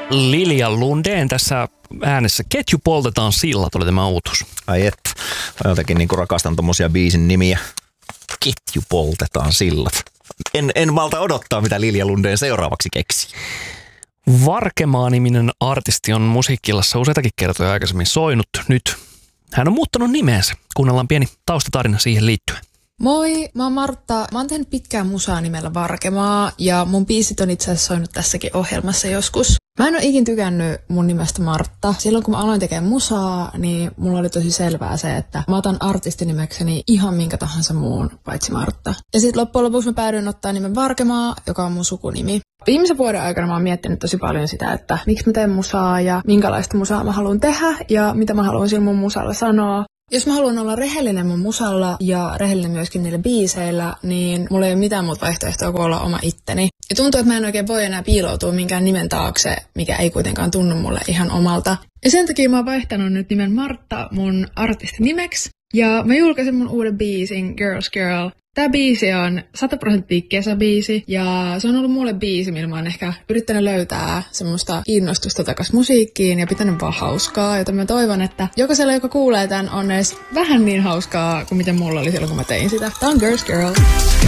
Lilja Lundén tässä äänessä. Ketju poltetaan sillat oli tämä uutuus. Ai et. Mä jotenkin niin rakastan tommosia biisin nimiä. Ketju poltetaan sillat. En malta odottaa, mitä Lilja Lundén seuraavaksi keksii. Varkemaa-niminen artisti on Musiikkillassa useitakin kertoja aikaisemmin soinut. Nyt hän on muuttanut nimeensä. Kuunnellaan pieni taustatarina siihen liittyen. Moi, mä oon Martta. Mä oon tehnyt pitkään musaa nimellä Varkemaa ja mun biisit on itse asiassa soinut tässäkin ohjelmassa joskus. Mä en oo ikin tykännyt mun nimestä Martta. Silloin kun mä aloin tekemään musaa, niin mulla oli tosi selvää se, että mä otan artistinimekseni ihan minkä tahansa muun paitsi Martta. Ja sit loppujen lopuksi mä päädyin ottaa nimen Varkemaa, joka on mun sukunimi. Viimeisen vuoden aikana mä oon miettinyt tosi paljon sitä, että miksi mä teen musaa ja minkälaista musaa mä haluan tehdä ja mitä mä haluan sillä mun musalla sanoa. Jos mä haluan olla rehellinen mun musalla ja rehellinen myöskin niillä biiseillä, niin mulla ei ole mitään muuta vaihtoehtoa kuin olla oma itteni. Ja tuntuu, että mä en oikein voi enää piiloutua minkään nimen taakse, mikä ei kuitenkaan tunnu mulle ihan omalta. Ja sen takia mä oon vaihtanut nyt nimen Martta mun artistinimeksi. Ja mä julkaisin mun uuden biisin Girls Girl. Tää biisi on 100% kesäbiisi ja se on ollut mulle biisi, millä mä oon ehkä yrittänyt löytää semmoista innostusta takas musiikkiin ja pitänyt vaan hauskaa, joten mä toivon, että jokaisella, joka kuulee tän, on edes vähän niin hauskaa kuin miten mulla oli silloin, kun mä tein sitä. Tää on Girls Girl.